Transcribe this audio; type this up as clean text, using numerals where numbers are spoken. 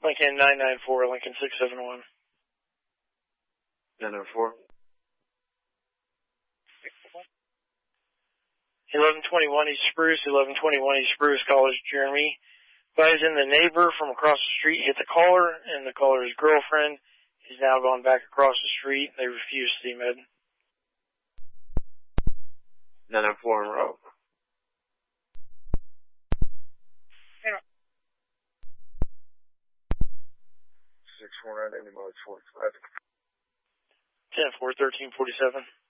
Lincoln 994, Lincoln 671. 994. 1121 East Spruce, 1121 East Spruce, caller is Jeremy. Advising the neighbor from across the street hit the caller, and the caller's girlfriend is now gone back across the street. They refuse to see med. 994 en route. 649, any mode 45. 10-4, 1347.